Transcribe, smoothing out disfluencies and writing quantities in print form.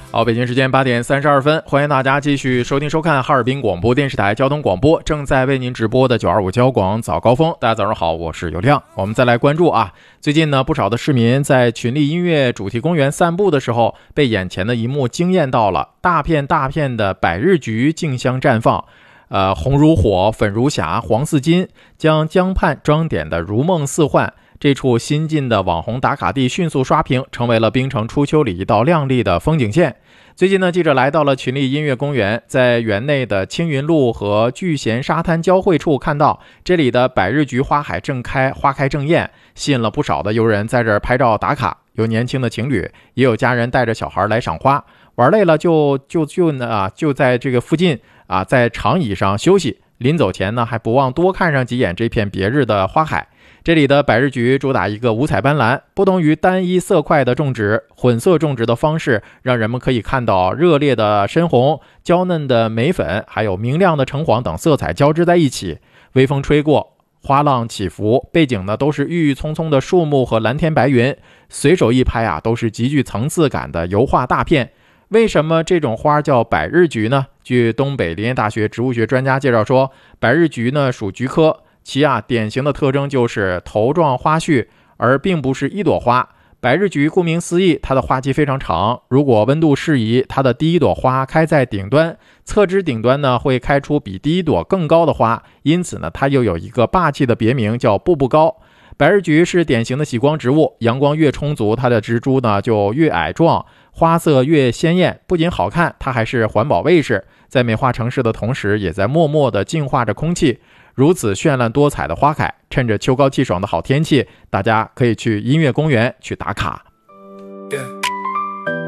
好，北京时间8点32分，欢迎大家继续收听收看哈尔滨广播电视台交通广播正在为您直播的925交广早高峰。大家早上好，我是尤亮。我们再来关注啊，最近呢，不少的市民在群力音乐主题公园散步的时候，被眼前的一幕惊艳到了，大片大片的百日菊竞相绽放。红如火，粉如霞，黄似金，将江畔装点的如梦似幻。这处新晋的网红打卡地迅速刷屏，成为了冰城初秋里一道亮丽的风景线。最近呢，记者来到了群力音乐公园，在园内的青云路和聚贤沙滩交汇处，看到这里的百日菊花海正开，花开正艳，吸引了不少的游人在这儿拍照打卡。有年轻的情侣，也有家人带着小孩来赏花，玩累了就在这个附近啊，在长椅上休息。临走前呢，还不忘多看上几眼这片别致的花海。这里的百日菊主打一个五彩斑斓，不同于单一色块的种植，混色种植的方式让人们可以看到热烈的深红、娇嫩的玫粉，还有明亮的橙黄等色彩交织在一起。微风吹过，花浪起伏，背景呢都是郁郁葱葱的树木和蓝天白云，随手一拍啊，都是极具层次感的油画大片。为什么这种花叫百日菊呢？据东北林业大学植物学专家介绍说，百日菊呢属菊科，其典型的特征就是头状花序，而并不是一朵花。百日菊顾名思义，它的花期非常长，如果温度适宜，它的第一朵花开在顶端，侧枝顶端呢会开出比第一朵更高的花，因此呢它又有一个霸气的别名叫步步高。百日菊是典型的喜光植物，阳光越充足，它的植株呢就越矮壮，花色越鲜艳，不仅好看，它还是环保卫士，在美化城市的同时，也在默默地净化着空气。如此绚烂多彩的花海，趁着秋高气爽的好天气，大家可以去音乐公园去打卡。